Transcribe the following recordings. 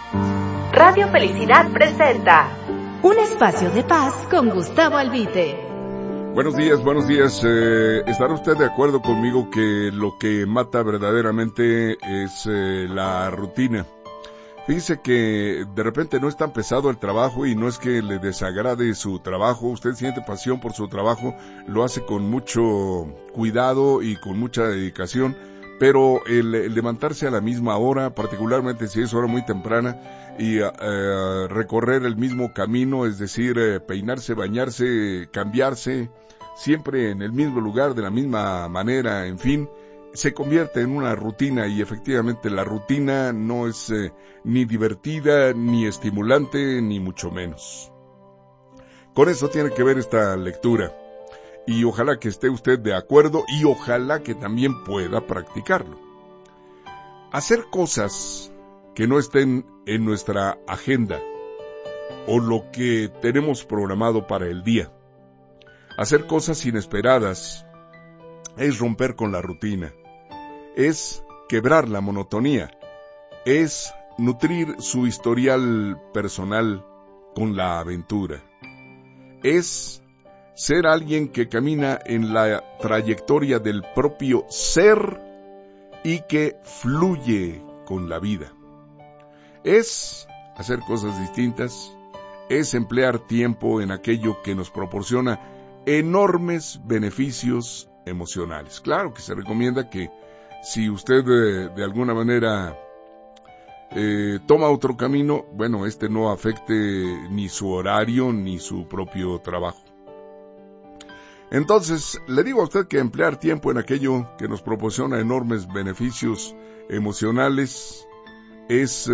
Radio Felicidad presenta un espacio de paz con Gustavo Albite. Buenos días. ¿Estará usted de acuerdo conmigo que lo que mata verdaderamente es la rutina? Fíjese que de repente no es tan pesado el trabajo y no es que le desagrade su trabajo. Usted siente pasión por su trabajo, lo hace con mucho cuidado y con mucha dedicación, pero el levantarse a la misma hora, particularmente si es hora muy temprana, y recorrer el mismo camino, es decir, peinarse, bañarse, cambiarse, siempre en el mismo lugar, de la misma manera, en fin, se convierte en una rutina y efectivamente la rutina no es ni divertida, ni estimulante, ni mucho menos. Con eso tiene que ver esta lectura y ojalá que esté usted de acuerdo y ojalá que también pueda practicarlo. Hacer cosas que no estén en nuestra agenda o lo que tenemos programado para el día. Hacer cosas inesperadas es romper con la rutina, es quebrar la monotonía, es nutrir su historial personal con la aventura, es ser alguien que camina en la trayectoria del propio ser y que fluye con la vida. Es hacer cosas distintas, es emplear tiempo en aquello que nos proporciona enormes beneficios emocionales. Claro que se recomienda que si usted de alguna manera toma otro camino, bueno, este no afecte ni su horario ni su propio trabajo. Entonces, le digo a usted que emplear tiempo en aquello que nos proporciona enormes beneficios emocionales es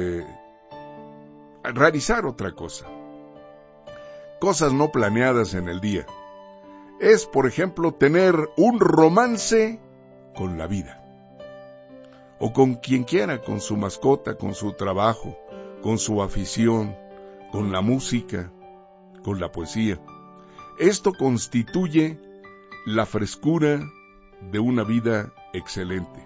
realizar otra cosa. Cosas no planeadas en el día. Es, por ejemplo, tener un romance con la vida. O con quien quiera, con su mascota, con su trabajo, con su afición, con la música, con la poesía. Esto constituye la frescura de una vida excelente.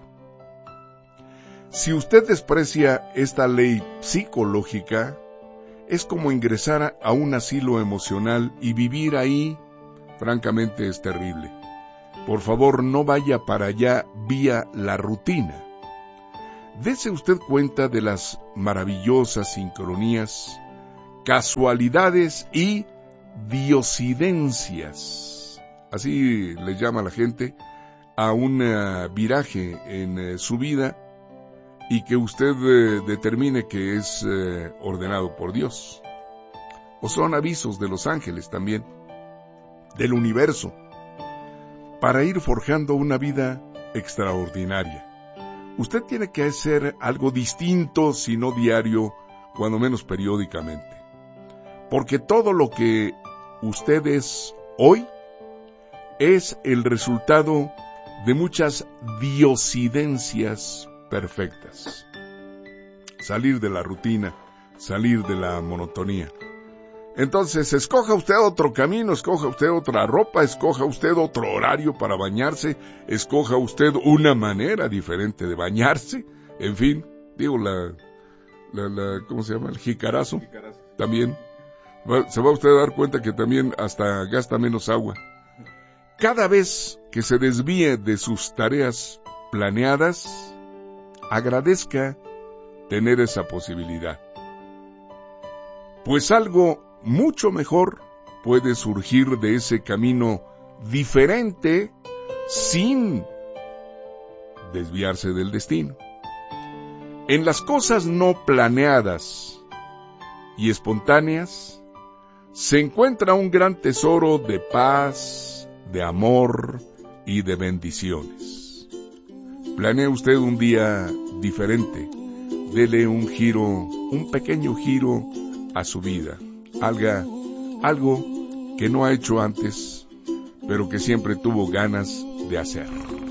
Si usted desprecia esta ley psicológica, es como ingresar a un asilo emocional y vivir ahí, francamente es terrible. Por favor, no vaya para allá vía la rutina. Dese usted cuenta de las maravillosas sincronías, casualidades y diosidencias. Así le llama la gente a un viraje en su vida y que usted determine que es ordenado por Dios. O son avisos de los ángeles también, del universo, para ir forjando una vida extraordinaria. Usted tiene que hacer algo distinto, si no diario, cuando menos periódicamente. Porque todo lo que usted es hoy es el resultado de muchas diosidencias perfectas. Salir de la rutina, salir de la monotonía. Entonces, escoja usted otro camino, escoja usted otra ropa, escoja usted otro horario para bañarse, escoja usted una manera diferente de bañarse, en fin, digo ¿cómo se llama? El jicarazo. También. Se va usted a dar cuenta que también hasta gasta menos agua. Cada vez que se desvíe de sus tareas planeadas, agradezca tener esa posibilidad. Pues algo mucho mejor puede surgir de ese camino diferente sin desviarse del destino. En las cosas no planeadas y espontáneas se encuentra un gran tesoro de paz, de amor y de bendiciones. Planee usted un día diferente, dele un pequeño giro a su vida. Haga algo que no ha hecho antes, pero que siempre tuvo ganas de hacer.